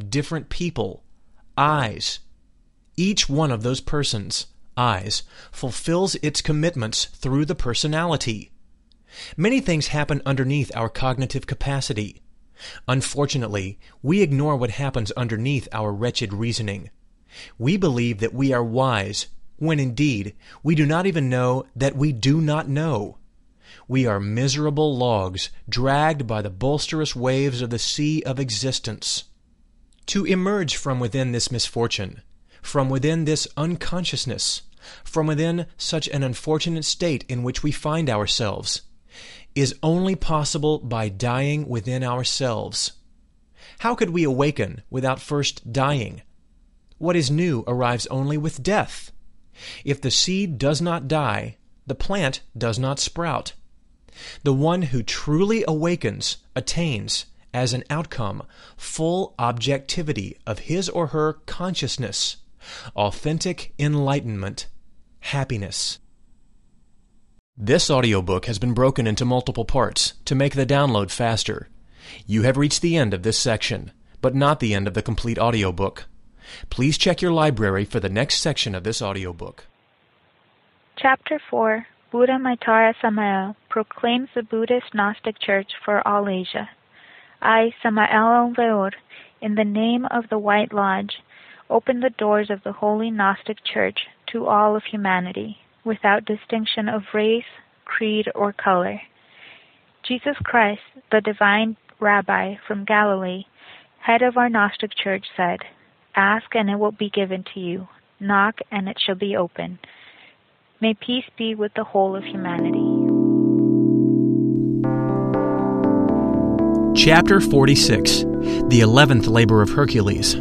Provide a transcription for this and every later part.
of different people, eyes. Each one of those persons, eyes, fulfills its commitments through the personality. Many things happen underneath our cognitive capacity. Unfortunately, we ignore what happens underneath our wretched reasoning. We believe that we are wise, when indeed we do not even know that we do not know. We are miserable logs dragged by the boisterous waves of the sea of existence. To emerge from within this misfortune, from within this unconsciousness, from within such an unfortunate state in which we find ourselves, is only possible by dying within ourselves. How could we awaken without first dying? What is new arrives only with death. If the seed does not die, the plant does not sprout. The one who truly awakens attains, as an outcome, full objectivity of his or her consciousness, authentic enlightenment, happiness. This audiobook has been broken into multiple parts to make the download faster. You have reached the end of this section, but not the end of the complete audiobook. Please check your library for the next section of this audiobook. Chapter 4, Buddha Maitara Samael proclaims the Buddhist Gnostic Church for all Asia. I, Samael Veor, in the name of the White Lodge, open the doors of the Holy Gnostic Church to all of humanity, without distinction of race, creed, or color. Jesus Christ, the divine rabbi from Galilee, head of our Gnostic Church, said, "Ask and it will be given to you. Knock and it shall be open." May peace be with the whole of humanity. Chapter 46, The 11th Labor of Hercules.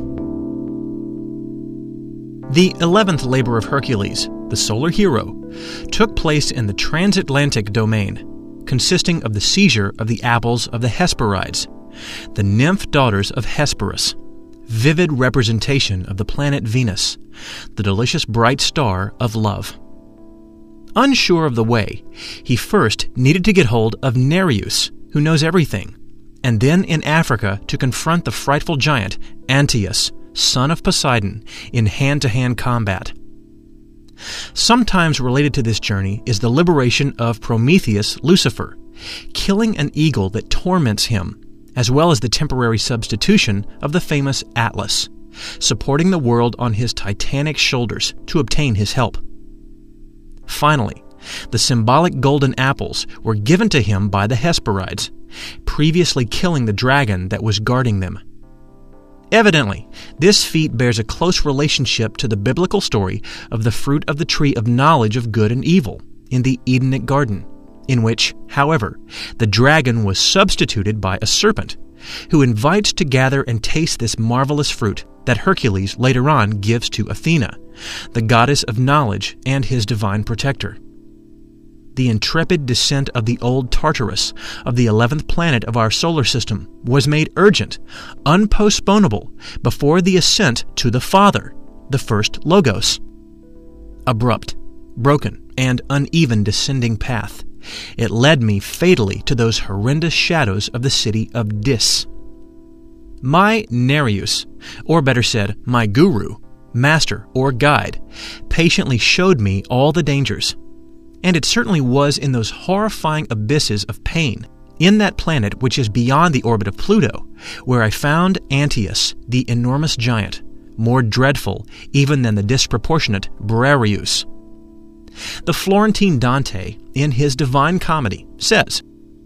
The 11th Labor of Hercules, the solar hero, took place in the transatlantic domain, consisting of the seizure of the apples of the Hesperides, the nymph daughters of Hesperus, vivid representation of the planet Venus, the delicious bright star of love. Unsure of the way, he first needed to get hold of Nereus, who knows everything, and then in Africa to confront the frightful giant Antaeus, son of Poseidon, in hand-to-hand combat. Sometimes related to this journey is the liberation of Prometheus Lucifer, killing an eagle that torments him, as well as the temporary substitution of the famous Atlas, supporting the world on his titanic shoulders to obtain his help. Finally, the symbolic golden apples were given to him by the Hesperides, previously killing the dragon that was guarding them. Evidently, this feat bears a close relationship to the biblical story of the fruit of the tree of knowledge of good and evil in the Edenic garden, in which, however, the dragon was substituted by a serpent, who invites to gather and taste this marvelous fruit that Hercules later on gives to Athena, the goddess of knowledge and his divine protector. The intrepid descent of the old Tartarus, of the 11th planet of our solar system, was made urgent, unpostponable, before the ascent to the Father, the first Logos. Abrupt, broken, and uneven descending path, it led me fatally to those horrendous shadows of the city of Dis. My Nereus, or better said, my guru, master, or guide, patiently showed me all the dangers. And it certainly was in those horrifying abysses of pain, in that planet which is beyond the orbit of Pluto, where I found Antaeus, the enormous giant, more dreadful even than the disproportionate Briareus. The Florentine Dante, in his Divine Comedy, says,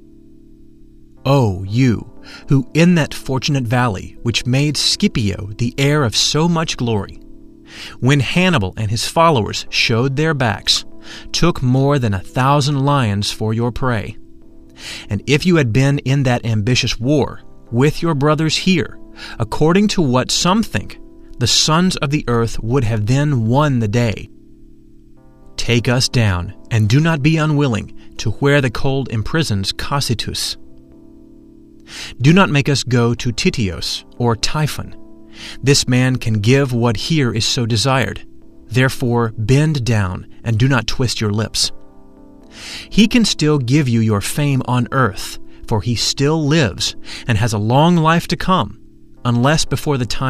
"O you, who in that fortunate valley which made Scipio the heir of so much glory, when Hannibal and his followers showed their backs, took more than 1,000 lions for your prey. And if you had been in that ambitious war, with your brothers here, according to what some think, the sons of the earth would have then won the day. Take us down, and do not be unwilling, to where the cold imprisons Cocytus. Do not make us go to Tityos or Typhon. This man can give what here is so desired. Therefore bend down, and do not twist your lips. He can still give you your fame on earth, for he still lives, and has a long life to come, unless before the time